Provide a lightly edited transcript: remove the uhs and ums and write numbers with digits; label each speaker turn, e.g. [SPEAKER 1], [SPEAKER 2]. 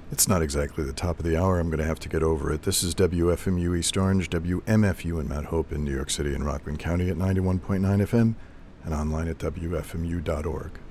[SPEAKER 1] It's not exactly the top of the hour. I'm going to have to get over it. This is WFMU East Orange, WMFU in Mount Hope in New York City and Rockland County at 91.9 FM and online at WFMU.org.